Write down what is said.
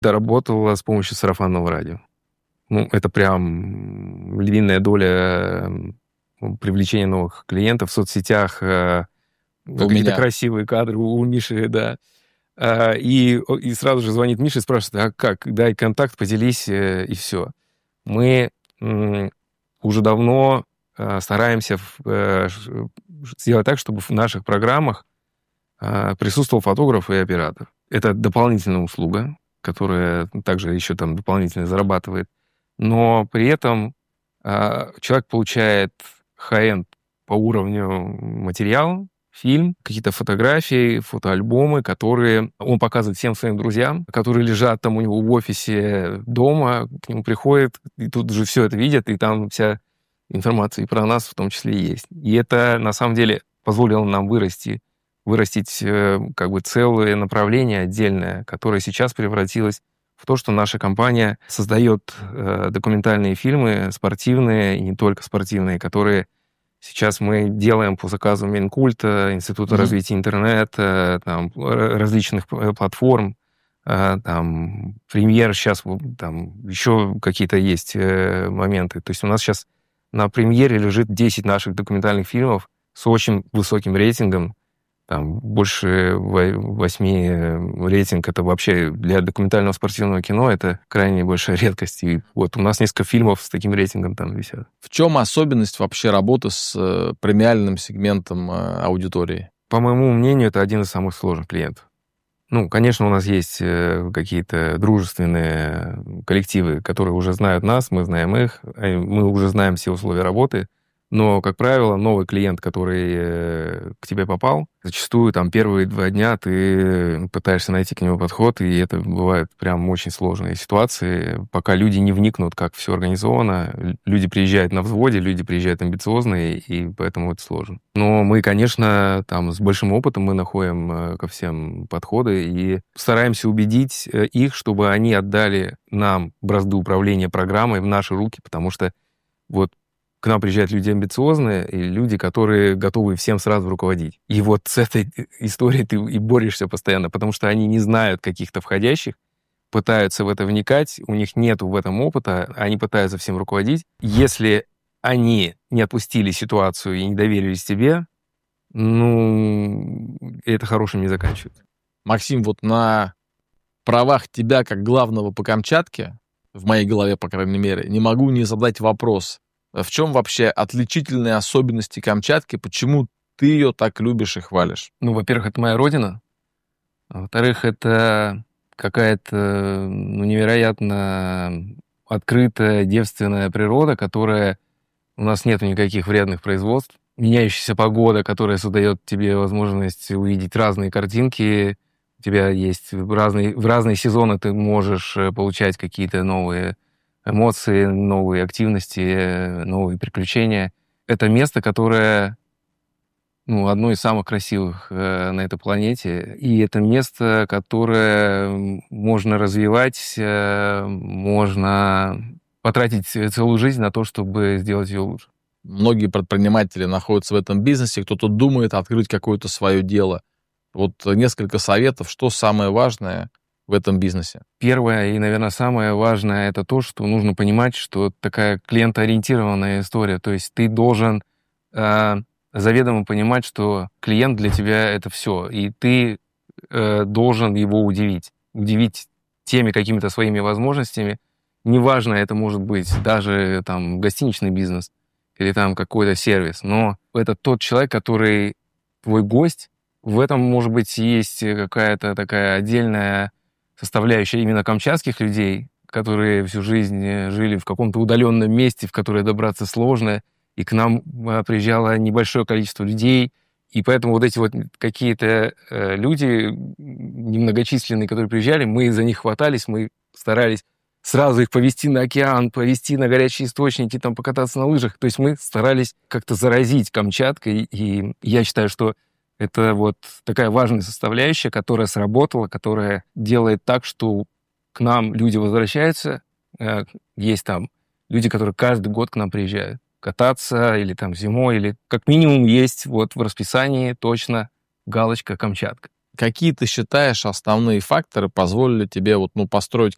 доработала с помощью сарафанного радио. Ну, это прям львиная доля привлечения новых клиентов в соцсетях. Какие-то красивые кадры у Миши, да. И сразу же звонит Миша и спрашивает, а как? Дай контакт, поделись, и все. Мы уже давно стараемся сделать так, чтобы в наших программах присутствовал фотограф и оператор. Это дополнительная услуга, которая также еще там дополнительно зарабатывает. Но при этом человек получает хай-энд по уровню материал, фильм, какие-то фотографии, фотоальбомы, которые он показывает всем своим друзьям, которые лежат там у него в офисе дома, к нему приходят, и тут же все это видят, и там вся информация и про нас в том числе есть. И это, на самом деле, позволило нам вырастить как бы целое направление отдельное, которое сейчас превратилось в то, что наша компания создает документальные фильмы, спортивные и не только спортивные, которые сейчас мы делаем по заказу Минкульта, Института развития интернета, там, различных платформ, там, премьер сейчас, там, еще какие-то есть моменты. То есть у нас сейчас на премьере лежит 10 наших документальных фильмов с очень высоким рейтингом. Там больше 8 рейтинг. Это вообще для документального спортивного кино это крайне большая редкость. И вот у нас несколько фильмов с таким рейтингом там висят. В чем особенность вообще работы с премиальным сегментом аудитории? По моему мнению, это один из самых сложных клиентов. Ну, конечно, у нас есть какие-то дружественные коллективы, которые уже знают нас, мы знаем их, мы уже знаем все условия работы. Но, как правило, новый клиент, который к тебе попал, зачастую там первые 2 дня ты пытаешься найти к нему подход, и это бывают прям очень сложные ситуации, пока люди не вникнут, как все организовано. Люди приезжают на взводе, люди приезжают амбициозные, и поэтому это сложно. Но мы, конечно, там с большим опытом мы находим ко всем подходы и стараемся убедить их, чтобы они отдали нам бразды управления программой в наши руки, потому что вот к нам приезжают люди амбициозные и люди, которые готовы всем сразу руководить. И вот с этой историей ты и борешься постоянно, потому что они не знают каких-то входящих, пытаются в это вникать, у них нету в этом опыта, они пытаются всем руководить. Если они не отпустили ситуацию и не доверились тебе, ну, это хорошим не заканчивается. Максим, вот на правах тебя как главного по Камчатке, в моей голове, по крайней мере, не могу не задать вопрос. В чем вообще отличительные особенности Камчатки? Почему ты ее так любишь и хвалишь? Ну, во-первых, это моя родина. А во-вторых, это какая-то невероятно открытая, девственная природа, которая... У нас нет никаких вредных производств. Меняющаяся погода, которая создает тебе возможность увидеть разные картинки. У тебя есть в разные сезоны ты можешь получать какие-то новые эмоции, новые активности, новые приключения. Это место, которое одно из самых красивых на этой планете. И это место, которое можно развивать, можно потратить целую жизнь на то, чтобы сделать ее лучше. Многие предприниматели находятся в этом бизнесе, кто-то думает открыть какое-то свое дело. Вот несколько советов, что самое важное в этом бизнесе? Первое и, наверное, самое важное — это то, что нужно понимать, что такая клиентоориентированная история. То есть ты должен заведомо понимать, что клиент для тебя — это все, и ты должен его удивить теми какими-то своими возможностями. Неважно, это может быть даже там гостиничный бизнес или там какой-то сервис, но это тот человек, который твой гость. В этом, может быть, есть какая-то такая отдельная составляющая именно камчатских людей, которые всю жизнь жили в каком-то удаленном месте, в которое добраться сложно, и к нам приезжало небольшое количество людей, и поэтому вот эти вот какие-то люди немногочисленные, которые приезжали, мы за них хватались, мы старались сразу их повезти на океан, повезти на горячие источники, там покататься на лыжах. То есть мы старались как-то заразить Камчаткой, и я считаю, что это вот такая важная составляющая, которая сработала, которая делает так, что к нам люди возвращаются. Есть там люди, которые каждый год к нам приезжают кататься или там зимой, или как минимум есть вот в расписании точно галочка Камчатка. Какие ты считаешь основные факторы позволили тебе построить